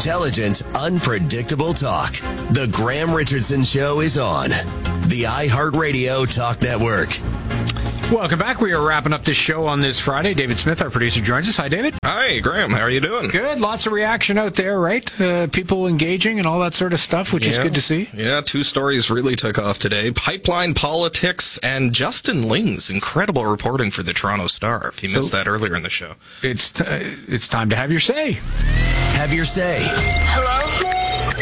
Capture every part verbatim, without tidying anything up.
Intelligent, unpredictable talk. The Graham Richardson Show is on the iHeartRadio Talk Network. Welcome back. We are wrapping up this show on this Friday. David Smith, our producer, joins us. Hi, David. Hi, Graham. How are you doing? Good. Lots of reaction out there, right? Uh, people engaging and all that sort of stuff, which yeah. is good to see. Yeah, two stories really took off today. Pipeline politics and Justin Ling's incredible reporting for the Toronto Star. If you missed so, that earlier in the show. It's t- it's time to have your say. Have your say. Hello?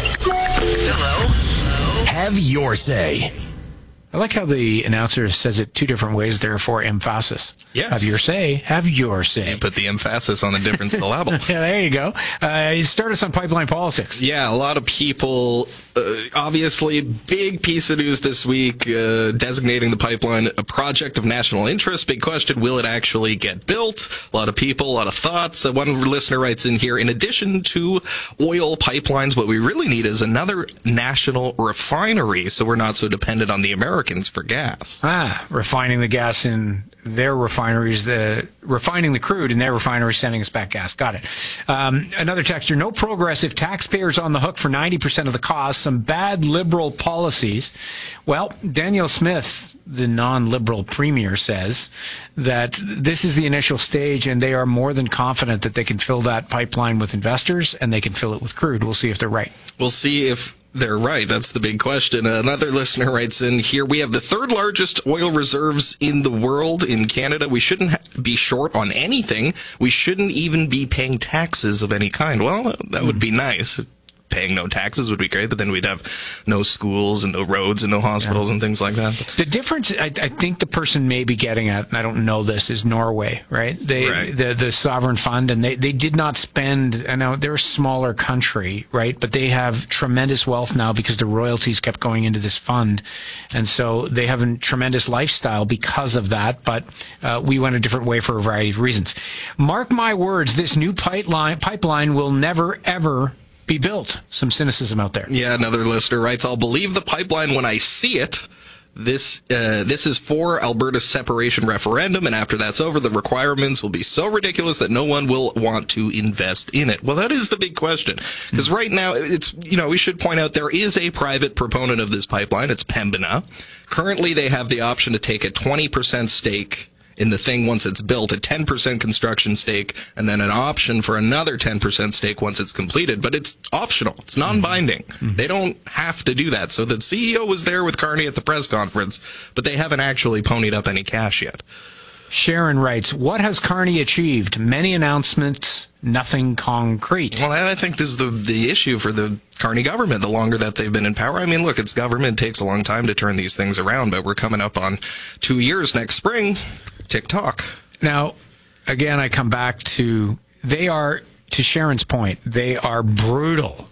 Hello? Have your say. I like how the announcer says it two different ways there for emphasis. Yes. Have your say, have your say. You put the emphasis on a different syllable. Yeah, there you go. Uh, you start us on pipeline politics. Yeah, a lot of people, uh, obviously, big piece of news this week, uh, designating the pipeline a project of national interest. Big question, will it actually get built? A lot of people, a lot of thoughts. Uh, one listener writes in here, in addition to oil pipelines, what we really need is another national refinery, so we're not so dependent on the Americans for gas. Ah, refining the gas in their refineries, the refining the crude in their refineries, sending us back gas. Got it. Um, another texter, no progress if taxpayers on the hook for ninety percent of the cost, some bad liberal policies. Well, Danielle Smith, the non-liberal premier, says that this is the initial stage and they are more than confident that they can fill that pipeline with investors and they can fill it with crude. We'll see if they're right. We'll see if they're right. That's the big question. Another listener writes in here, we have the third largest oil reserves in the world in Canada. We shouldn't be short on anything. We shouldn't even be paying taxes of any kind. Well, that would be nice. Paying no taxes would be great, but then we'd have no schools and no roads and no hospitals yeah. and things like that. The difference, I, I think the person may be getting at, and I don't know this, is Norway, right? They, right. The the sovereign fund, and they, they did not spend, I know they're a smaller country, right? But they have tremendous wealth now because the royalties kept going into this fund. And so they have a tremendous lifestyle because of that, but uh, we went a different way for a variety of reasons. Mark my words, this new pipeline, pipeline will never, ever be built. Some cynicism out there. Yeah, another listener writes, I'll believe the pipeline when I see it. This uh, this is for Alberta's separation referendum, and after that's over, the requirements will be so ridiculous that no one will want to invest in it. Well, that is the big question. Because right now, it's, you know, we should point out there is a private proponent of this pipeline. It's Pembina. Currently, they have the option to take a twenty percent stake in the thing once it's built, a ten percent construction stake, and then an option for another ten percent stake once it's completed. But it's optional. It's non-binding. Mm-hmm. They don't have to do that. So the C E O was there with Carney at the press conference, but they haven't actually ponied up any cash yet. Sharon writes, what has Carney achieved? Many announcements, nothing concrete. Well, and I think this is the, the issue for the Carney government, the longer that they've been in power. I mean, look, it's government. It takes a long time to turn these things around, but we're coming up on two years next spring. TikTok. Now, again, I come back to, they are, to Sharon's point, they are brutal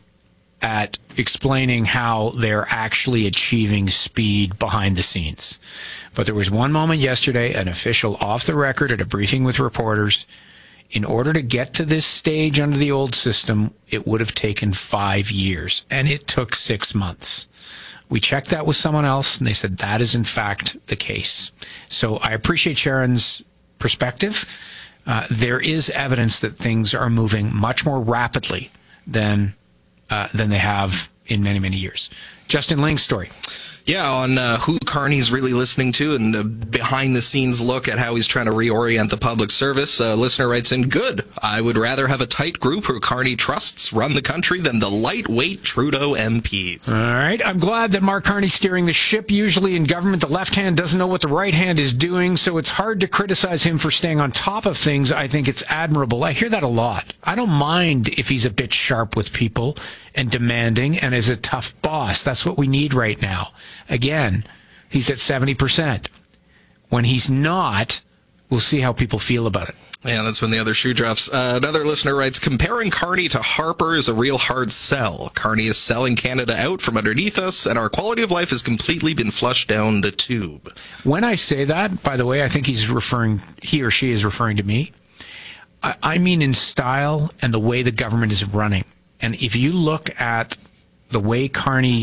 at explaining how they're actually achieving speed behind the scenes. But there was one moment yesterday, an official off the record at a briefing with reporters, in order to get to this stage under the old system, it would have taken five years, and it took six months. We checked that with someone else, and they said that is, in fact, the case. So I appreciate Sharon's perspective. Uh, there is evidence that things are moving much more rapidly than uh, than they have in many, many years. Justin Ling's story. Yeah, on uh, who Carney's really listening to and a behind-the-scenes look at how he's trying to reorient the public service. A listener writes in, good. I would rather have a tight group who Carney trusts run the country than the lightweight Trudeau M Ps. All right. I'm glad that Mark Carney's steering the ship. Usually in government, the left hand doesn't know what the right hand is doing, so it's hard to criticize him for staying on top of things. I think it's admirable. I hear that a lot. I don't mind if he's a bit sharp with people and demanding and is a tough boss. That's what we need right now. Again, he's at seventy percent. When he's not, we'll see how people feel about it. Yeah, that's when the other shoe drops. Uh, another listener writes, comparing Carney to Harper is a real hard sell. Carney is selling Canada out from underneath us, and our quality of life has completely been flushed down the tube. When I say that, by the way, I think he's referring, he or she is referring to me. I, I mean in style and the way the government is running. And if you look at the way Carney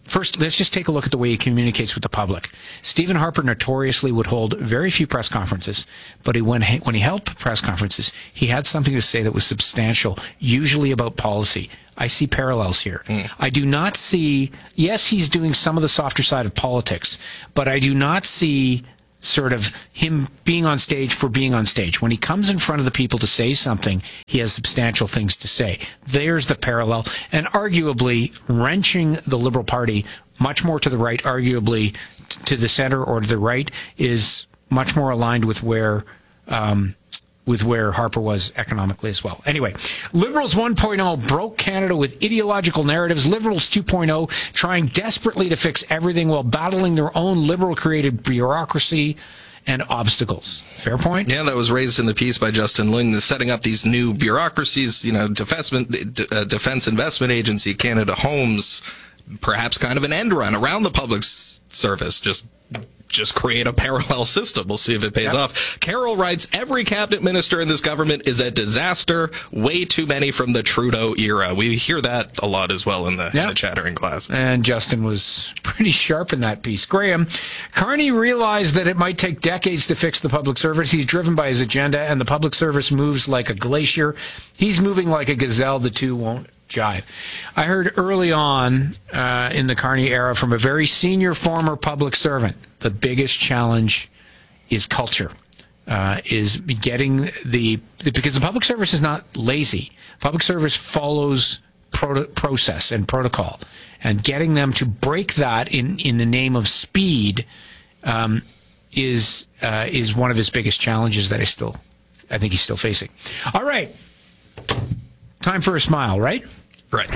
First, let's just take a look at the way he communicates with the public. Stephen Harper notoriously would hold very few press conferences, but he, when, he, when he held press conferences, he had something to say that was substantial, usually about policy. I see parallels here. Mm. I do not see, yes, he's doing some of the softer side of politics, but I do not see sort of him being on stage for being on stage. When he comes in front of the people to say something, he has substantial things to say. There's the parallel, and arguably wrenching the Liberal Party much more to the right, arguably t- to the center or to the right, is much more aligned with where um, with where Harper was economically as well. Anyway, Liberals one point oh broke Canada with ideological narratives. Liberals two point oh trying desperately to fix everything while battling their own Liberal-created bureaucracy and obstacles. Fair point? Yeah, that was raised in the piece by Justin Ling, setting up these new bureaucracies, you know, Defense, uh, Defense Investment Agency, Canada Homes, perhaps kind of an end run around the public s- service, just just create a parallel system. We'll see if it pays yep. off. Carol writes, every cabinet minister in this government is a disaster. Way too many from the Trudeau era. We hear that a lot as well in the, yep. in the chattering class. And Justin was pretty sharp in that piece. Graham, Carney realized that it might take decades to fix the public service. He's driven by his agenda, and the public service moves like a glacier. He's moving like a gazelle. The two won't jive. I heard early on uh, in the Carney era from a very senior former public servant, the biggest challenge is culture, uh, is getting the, because the public service is not lazy. Public service follows pro- process and protocol, and getting them to break that in, in the name of speed um, is uh, is one of his biggest challenges that I still, I think he's still facing. All right. Time for a smile, right? Right.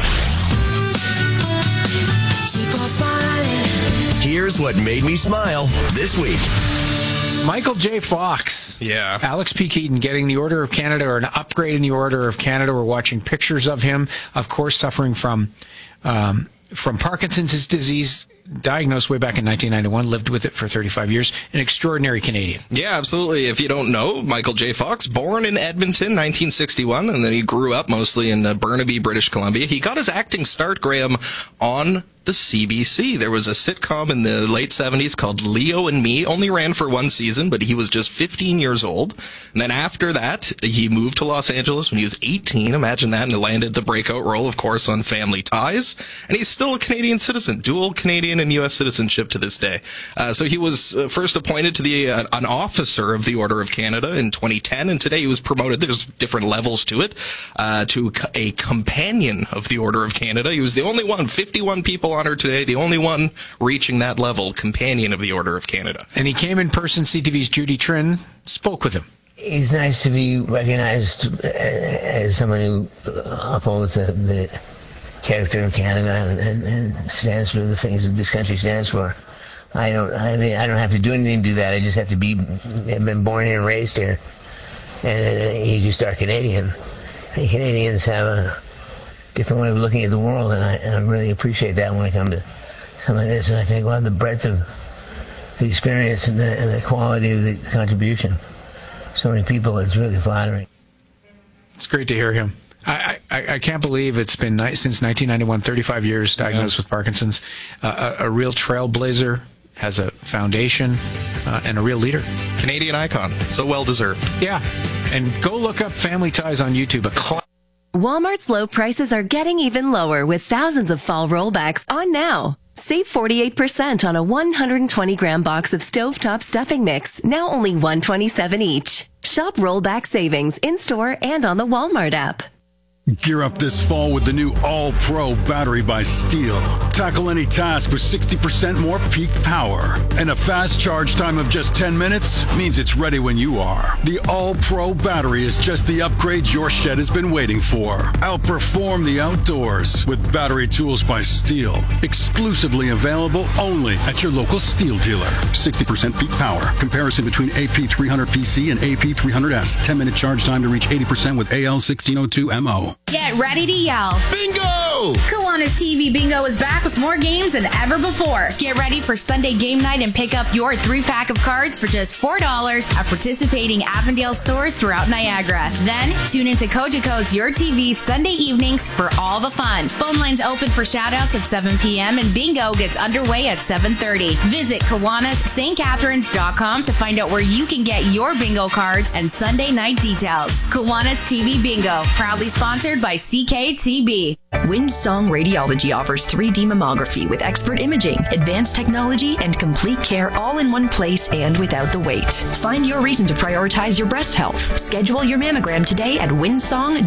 Here's what made me smile this week. Michael J. Fox. Yeah. Alex P. Keaton getting the Order of Canada, or an upgrade in the Order of Canada. We're watching pictures of him, of course, suffering from um, from Parkinson's disease, diagnosed way back in nineteen ninety-one, lived with it for thirty-five years. An extraordinary Canadian. Yeah, absolutely. If you don't know, Michael J. Fox, born in Edmonton, nineteen sixty-one, and then he grew up mostly in uh, Burnaby, British Columbia. He got his acting start, Graham, on the C B C. There was a sitcom in the late seventies called Leo and Me. Only ran for one season, but he was just fifteen years old. And then after that, he moved to Los Angeles when he was eighteen. Imagine that. And he landed the breakout role, of course, on Family Ties. And he's still a Canadian citizen, dual Canadian and U S citizenship to this day. Uh, so he was uh, first appointed to the uh, an officer of the Order of Canada in twenty ten. And today he was promoted. There's different levels to it, uh, to a companion of the Order of Canada. He was the only one, fifty-one people honored today, the only one reaching that level, companion of the Order of Canada. And he came in person. C T V's Judy Trin spoke with him. It's nice to be recognized as someone who upholds the, the character of Canada and, and, and stands for the things that this country stands for. I don't. I mean, I don't have to do anything to do that. I just have to be. I've been born here and raised here, and you just are Canadian. And Canadians have a different way of looking at the world, and I, and I really appreciate that when I come to something like this. And I think, well, the breadth of the experience and the, and the quality of the contribution, so many people, it's really flattering. It's great to hear him. I, I, I can't believe it's been ni- since nineteen ninety-one, thirty-five years, diagnosed yeah. with Parkinson's. Uh, a, a real trailblazer, has a foundation, uh, and a real leader. Canadian icon. So well-deserved. Yeah. And go look up Family Ties on YouTube. A cl- Walmart's low prices are getting even lower with thousands of fall rollbacks on now. Save forty-eight percent on a one hundred twenty gram box of stovetop stuffing mix, now only one dollar and twenty-seven cents each. Shop rollback savings in-store and on the Walmart app. Gear up this fall with the new All-Pro battery by Steel. Tackle any task with sixty percent more peak power. And a fast charge time of just ten minutes means it's ready when you are. The All-Pro battery is just the upgrade your shed has been waiting for. Outperform the outdoors with battery tools by Steel. Exclusively available only at your local Steel dealer. sixty percent peak power. Comparison between A P three hundred P C and A P three hundred S. ten minute charge time to reach eighty percent with A L sixteen oh two M O. Get ready to yell. Bingo! Kiwanis T V Bingo is back with more games than ever before. Get ready for Sunday game night and pick up your three-pack of cards for just four dollars at participating Avondale stores throughout Niagara. Then, tune into Cogeco's Your T V Sunday evenings for all the fun. Phone lines open for shoutouts at seven p.m. and bingo gets underway at seven thirty. Visit Kiwanis St Catharines dot com to find out where you can get your bingo cards and Sunday night details. Kiwanis T V Bingo, proudly sponsored by C K T B. Windsong Radiology offers three D mammography with expert imaging, advanced technology, and complete care all in one place and without the wait. Find your reason to prioritize your breast health. Schedule your mammogram today at windsong